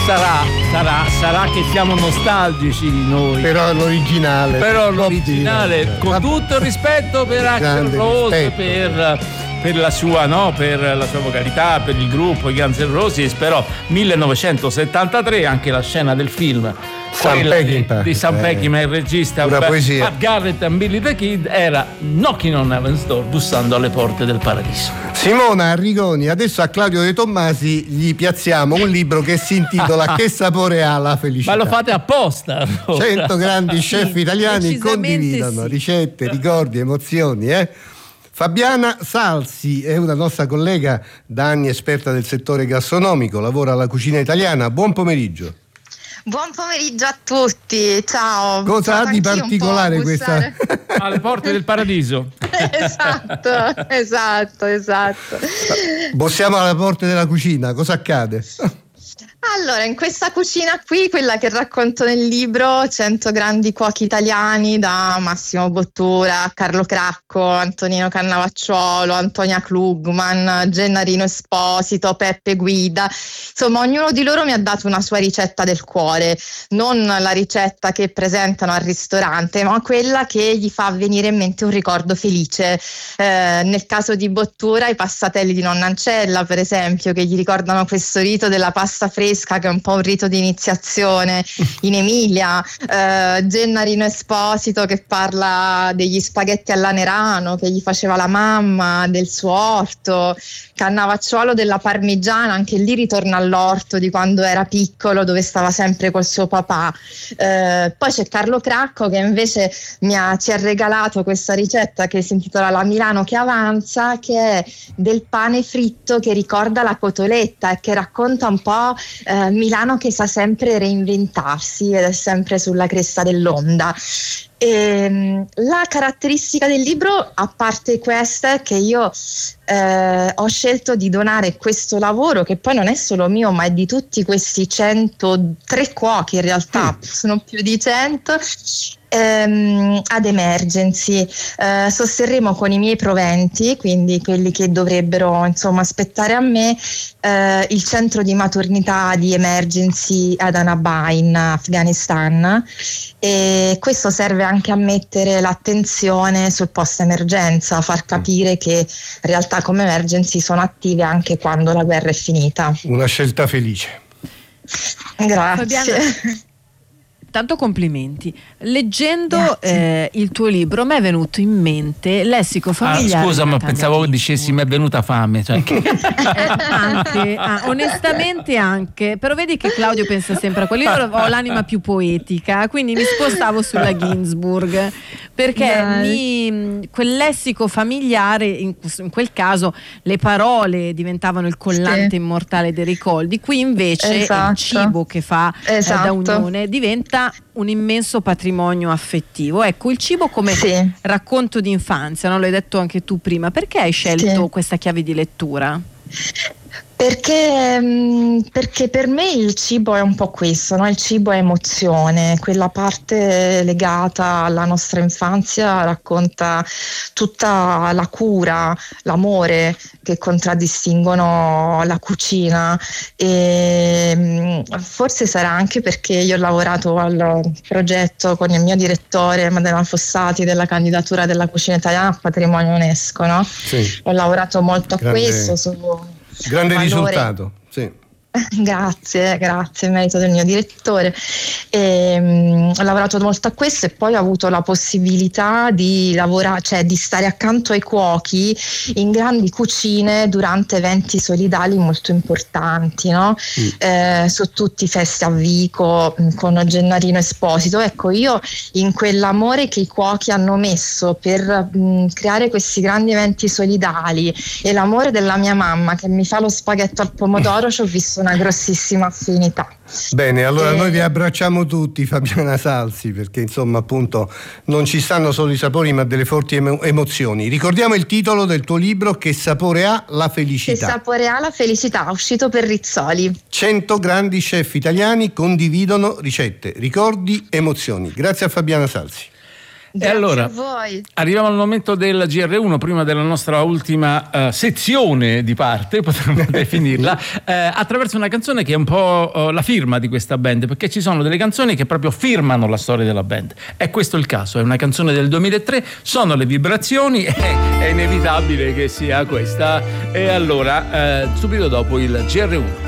Sarà che siamo nostalgici noi. Però l'originale, con tutto il rispetto per Axl Rose, per la sua vocalità, per il gruppo, i Guns N' Roses, però 1973, anche la scena del film di Sam Peckinpah, il regista Pat Garrett e Billy the Kid, era Knocking on Heaven's Door, bussando alle porte del paradiso. Simona Arrigoni, adesso a Claudio De Tommasi gli piazziamo un libro che si intitola Che sapore ha la felicità. Ma lo fate apposta, allora. 100 grandi chef italiani condividono ricette, ricordi, emozioni, Fabiana Salsi è una nostra collega da anni, esperta del settore gastronomico, lavora alla cucina italiana. Buon pomeriggio. Buon pomeriggio a tutti, ciao. Cosa ha di particolare questa? Alle porte del paradiso. Esatto. Bussiamo alle porte della cucina, cosa accade? Allora, in questa cucina qui, quella che racconto nel libro, 100 grandi cuochi italiani, da Massimo Bottura, Carlo Cracco, Antonino Cannavacciuolo, Antonia Klugman, Gennarino Esposito, Peppe Guida. Insomma, ognuno di loro mi ha dato una sua ricetta del cuore, non la ricetta che presentano al ristorante, ma quella che gli fa venire in mente un ricordo felice. Nel caso di Bottura, i passatelli di nonna Ancella, per esempio, che gli ricordano questo rito della pasta fresca, che è un po' un rito di iniziazione in Emilia. Gennarino Esposito che parla degli spaghetti all'anerano che gli faceva la mamma, del suo orto. Cannavacciuolo della parmigiana, anche lì ritorna all'orto di quando era piccolo, dove stava sempre col suo papà. Poi c'è Carlo Cracco che invece ci ha regalato questa ricetta che si intitola La Milano che avanza, che è del pane fritto che ricorda la cotoletta e che racconta un po' Milano che sa sempre reinventarsi ed è sempre sulla cresta dell'onda. La caratteristica del libro, a parte questa, è che io ho scelto di donare questo lavoro, che poi non è solo mio ma è di tutti questi 103 cuochi, in realtà sono più di 100, ad Emergency. Sosterremo con i miei proventi, quindi quelli che dovrebbero aspettare a me, il centro di maternità di Emergency ad Annaba in Afghanistan, e questo serve anche a mettere l'attenzione sul post emergenza, a far capire che realtà come Emergency sono attive anche quando la guerra è finita. Una scelta felice. Grazie. Fabiana, tanto complimenti. Leggendo il tuo libro mi è venuto in mente Lessico familiare. Scusa, ma pensavo che dicessi mi è venuta fame. Cioè. Anche, onestamente anche. Però vedi che Claudio pensa sempre a quello. Io ho l'anima più poetica, quindi mi spostavo sulla Ginsburg, perché quel lessico familiare, in quel caso le parole diventavano il collante immortale dei ricordi. Qui invece il cibo che fa da unione diventa un immenso patrimonio affettivo. Ecco, il cibo come racconto di infanzia, no? L'hai detto anche tu prima. Perché hai scelto questa chiave di lettura? Perché per me il cibo è un po' questo, no? Il cibo è emozione, quella parte legata alla nostra infanzia racconta tutta la cura, l'amore che contraddistinguono la cucina, e forse sarà anche perché io ho lavorato al progetto con il mio direttore Madeleine Fossati della candidatura della cucina italiana a patrimonio UNESCO, no? Ho lavorato molto a questo, grande risultato, Grazie, merito del mio direttore. Ho lavorato molto a questo e poi ho avuto la possibilità di lavorare, cioè di stare accanto ai cuochi in grandi cucine durante eventi solidali molto importanti, no? Su tutti i festi a Vico con Gennarino Esposito. Ecco, io in quell'amore che i cuochi hanno messo per creare questi grandi eventi solidali e l'amore della mia mamma che mi fa lo spaghetto al pomodoro, ci ho visto una grossissima affinità. Bene, allora noi vi abbracciamo tutti, Fabiana Salsi, perché appunto non ci stanno solo i sapori ma delle forti emozioni. Ricordiamo il titolo del tuo libro, Che sapore ha la felicità. Che sapore ha la felicità, uscito per Rizzoli. 100 grandi chef italiani condividono ricette, ricordi, emozioni. Grazie a Fabiana Salsi. Grazie e allora, a voi. Arriviamo al momento del GR1, prima della nostra ultima sezione di parte, potremmo definirla, attraverso una canzone che è un po' la firma di questa band, perché ci sono delle canzoni che proprio firmano la storia della band. E questo è il caso, è una canzone del 2003, sono le vibrazioni, è inevitabile che sia questa. E allora, subito dopo il GR1.